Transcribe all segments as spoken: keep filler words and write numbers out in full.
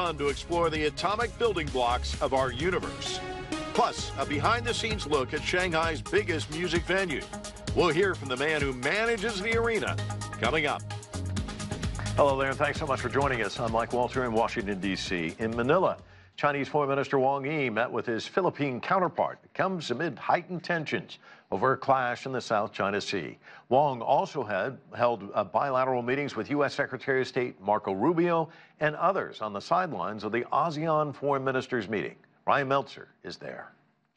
fun to explore the atomic building blocks of our universe. Plus, a behind-the-scenes look at Shanghai's biggest music venue. We'll hear from the man who manages the arena coming up. Hello there, and thanks so much for joining us. I'm Mike Walter in Washington, D C In Manila, Chinese Foreign Minister Wang Yi met with his Philippine counterpart. It comes amid heightened tensions over a clash in the South China Sea. Wang also had held uh, bilateral meetings with U S Secretary of State Marco Rubio and others on the sidelines of the ASEAN Foreign Ministers meeting. Ryan Meltzer is there.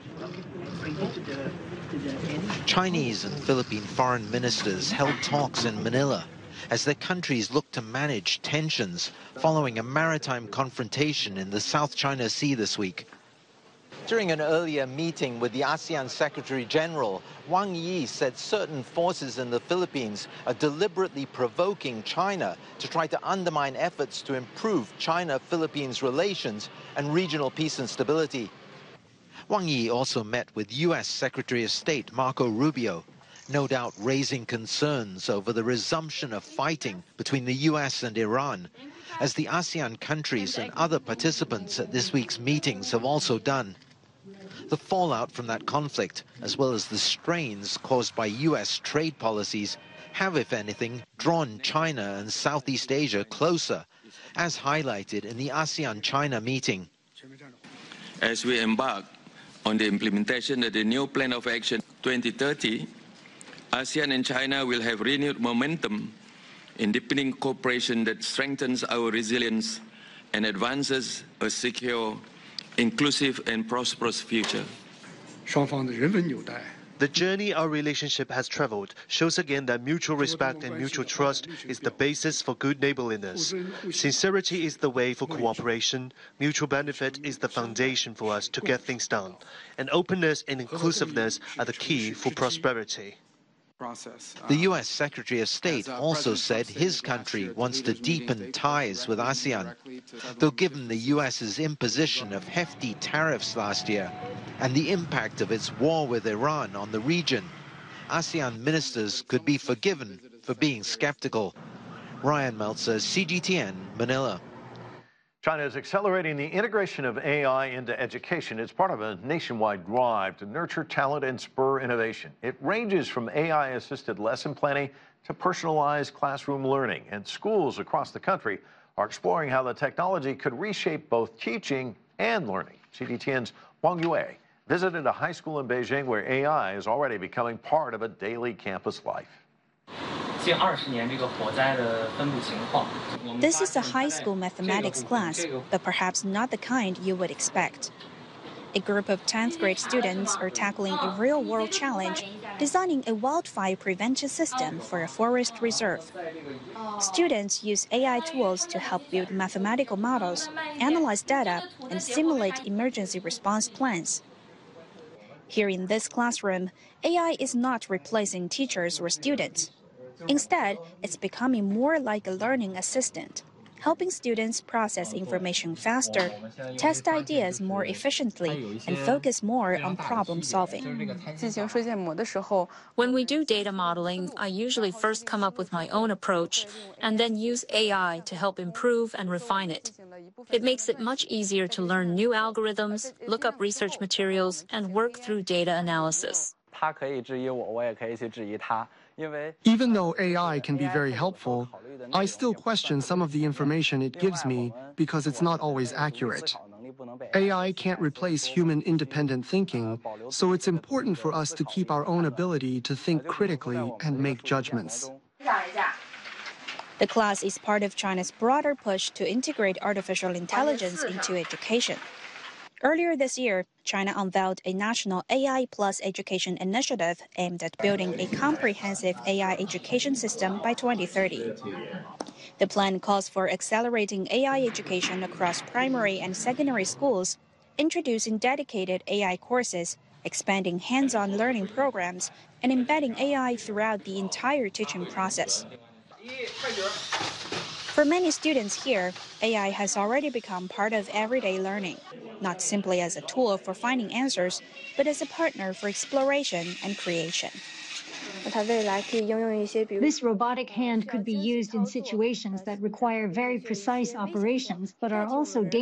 Chinese and Philippine foreign ministers held talks in Manila as their countries look to manage tensions following a maritime confrontation in the South China Sea this week. During an earlier meeting with the ASEAN Secretary General, Wang Yi said certain forces in the Philippines are deliberately provoking China to try to undermine efforts to improve China-Philippines relations and regional peace and stability. Wang Yi also met with U S Secretary of State Marco Rubio, no doubt raising concerns over the resumption of fighting between the U S and Iran, as the ASEAN countries and other participants at this week's meetings have also done. The fallout from that conflict, as well as the strains caused by U S trade policies, have, if anything, drawn China and Southeast Asia closer, as highlighted in the ASEAN-China meeting. As we embark on the implementation of the new Plan of Action twenty thirty, ASEAN and China will have renewed momentum in deepening cooperation that strengthens our resilience and advances a secure, inclusive and prosperous future. The journey our relationship has traveled shows again that mutual respect and mutual trust is the basis for good neighborliness. Sincerity is the way for cooperation, mutual benefit is the foundation for us to get things done, and openness and inclusiveness are the key for prosperity. The U S Secretary of State also said his country wants to deepen ties with ASEAN, though given the U S's imposition of hefty tariffs last year and the impact of its war with Iran on the region, ASEAN ministers could be forgiven for being skeptical. Ryan Meltzer, C G T N, Manila. China is accelerating the integration of A I into education. It's part of a nationwide drive to nurture talent and spur innovation. It ranges from A I-assisted lesson planning to personalized classroom learning, and schools across the country are exploring how the technology could reshape both teaching and learning. C G T N's Wang Yue visited a high school in Beijing where A I is already becoming part of a daily campus life. This is a high school mathematics class, but perhaps not the kind you would expect. A group of tenth grade students are tackling a real-world challenge, designing a wildfire prevention system for a forest reserve. Students use A I tools to help build mathematical models, analyze data, and simulate emergency response plans. Here in this classroom, A I is not replacing teachers or students. Instead, it's becoming more like a learning assistant, helping students process information faster, test ideas more efficiently, and focus more on problem solving. When we do data modeling, I usually first come up with my own approach and then use A I to help improve and refine it. It makes it much easier to learn new algorithms, look up research materials, and work through data analysis. Even though A I can be very helpful, I still question some of the information it gives me because it's not always accurate. A I can't replace human independent thinking, so it's important for us to keep our own ability to think critically and make judgments. The class is part of China's broader push to integrate artificial intelligence into education. Earlier this year, China unveiled a national A I Plus education initiative aimed at building a comprehensive A I education system by twenty thirty. The plan calls for accelerating A I education across primary and secondary schools, introducing dedicated A I courses, expanding hands-on learning programs, and embedding A I throughout the entire teaching process. For many students here, A I has already become part of everyday learning, not simply as a tool for finding answers, but as a partner for exploration and creation. This robotic hand could be used in situations that require very precise operations, but are also dangerous.